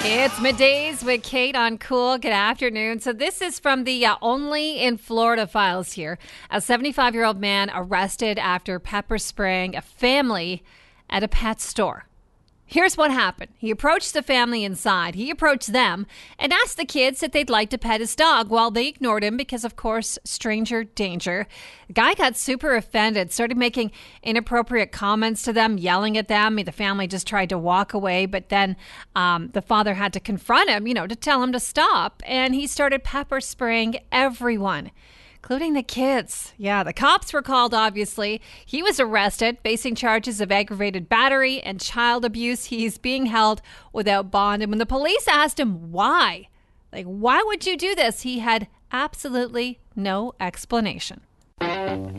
It's middays with Kate on Cool. Good afternoon. So this is from the Only in Florida files here. A 75-year-old man arrested after pepper spraying a family at a pet store. Here's what happened. He approached the family inside. He approached them and asked the kids if they'd like to pet his dog. Well, they ignored him because, of course, stranger danger. The guy got super offended, started making inappropriate comments to them, yelling at them. The family just tried to walk away, but then the father had to confront him, to tell him to stop. And he started pepper spraying everyone, including the kids. Yeah, the cops were called, obviously. He was arrested, facing charges of aggravated battery and child abuse. He's being held without bond. And when the police asked him why, why would you do this? He had absolutely no explanation.